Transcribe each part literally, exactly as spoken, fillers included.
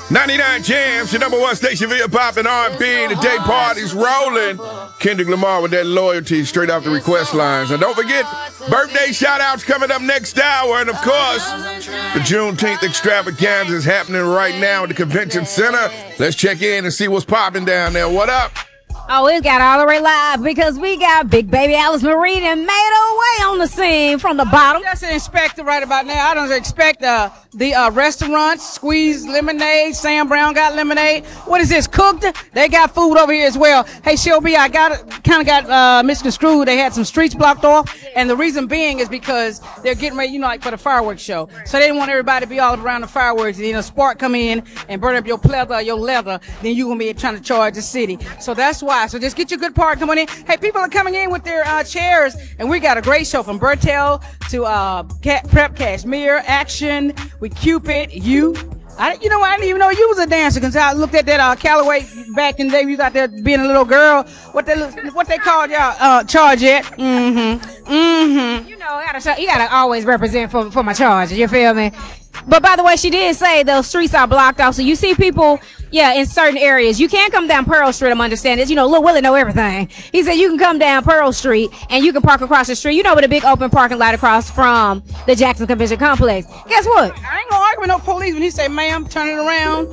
ninety-nine Jams, your number one station for hip hop and R and B. The day party's rolling. Kendrick Lamar with that loyalty straight off the request lines. And don't forget, birthday shout-outs coming up next hour. And, of course, the Juneteenth extravaganza is happening right now at the Convention Center. Let's check in and see what's popping down there. What up? Oh, we got all the way live because we got Big Baby Alice Marie and made her way on the scene from the bottom. That's an inspector right about now. I don't expect uh, the uh, restaurants, Squeeze Lemonade, Sam Brown got lemonade. What is this, cooked? They got food over here as well. Hey, Shelby, I got kind of got uh, misconstrued. They had some streets blocked off, and the reason being is because they're getting ready, you know, like for the fireworks show. So they didn't want everybody to be all around the fireworks, and then a spark come in and burn up your pleather or your leather, then you're going to be trying to charge the city. So that's why. So just get your good part coming in. Hey, people are coming in with their uh, chairs, and we got a great show from Bertel to uh, Cat, Prep Cashmere, Action, with Cupid, you. I, you know what? I didn't even know you was a dancer because I looked at that uh, Callaway back in the day. You was out there being a little girl. What they what they called y'all uh, charge it? Mm-hmm. Mm-hmm. You know, you gotta, you gotta always represent for for my charge. You feel me? But by the way, she did say those streets are blocked off. So you see people, yeah, in certain areas. You can't come down Pearl Street. I'm understanding this. You know, Lil Willie know everything. He said you can come down Pearl Street and you can park across the street. You know, with a big open parking lot across from the Jackson Convention Complex. Guess what? I ain't gonna argue with no police when he say, "Ma'am, turn it around."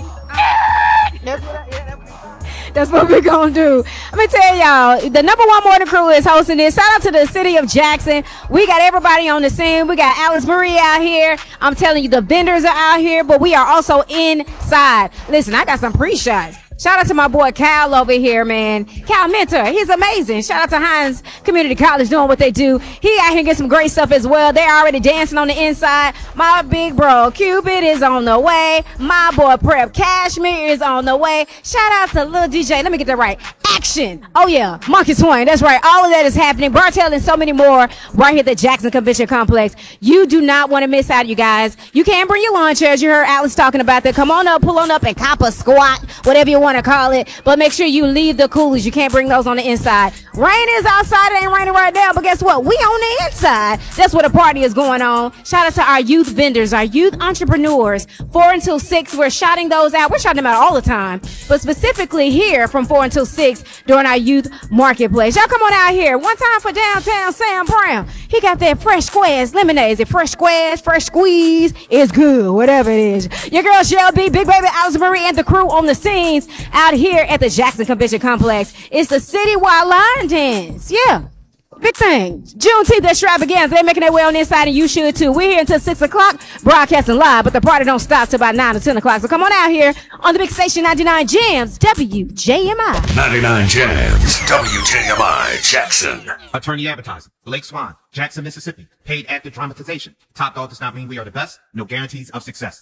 That's what I, yeah, that's what That's what we're gonna do. Let me tell y'all, the number one morning crew is hosting this. Shout out to the city of Jackson. We got everybody on the scene. We got Alice Marie out here. I'm telling you, the vendors are out here, but we are also inside. Listen, I got some pre-shots. Shout out to my boy Cal over here, man. Cal Mentor, he's amazing. Shout out to Hines Community College doing what they do. He out here get some great stuff as well. They're already dancing on the inside. My big bro Cupid is on the way. My boy Prep Cashmere is on the way. Shout out to Lil D J. Let me get that right. Action. Oh yeah, Monkey Swain. That's right. All of that is happening. Bartell and so many more right here at the Jackson Convention Complex. You do not want to miss out, you guys. You can bring your lawn chairs. You heard Alice talking about that. Come on up, pull on up and cop a squat, whatever you want to call it, but make sure you leave the coolers. You can't bring those on the inside. Rain is outside. It ain't raining right now, but guess what? We on the inside. That's where the party is going on. Shout out to our youth vendors, our youth entrepreneurs. Four until six, we're shouting those out. We're shouting them out all the time, but specifically here from four until six during our youth marketplace. Y'all come on out here. One time for downtown Sam Brown. He got that fresh squares lemonade. Is it fresh squares, fresh squeeze? It's good, whatever it is. Your girl Shelby, Big Baby Alice Marie, and the crew on the scenes out here at the Jackson Convention Complex. It's the citywide line dance. Yeah. Big thing. Juneteenth extravaganza. They're making their way on the inside, and you should too. We're here until six o'clock, broadcasting live, but the party don't stop till about nine or ten o'clock. So come on out here on the big station ninety-nine Jams, W J M I. ninety-nine Jams, W J M I, Jackson. Attorney advertising. Blake Swan, Jackson, Mississippi. Paid actor dramatization. Top dog does not mean we are the best. No guarantees of success.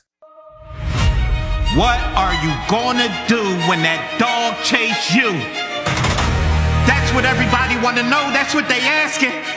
What are you gonna do when that dog chase you? That's what everybody wanna know. That's what they asking.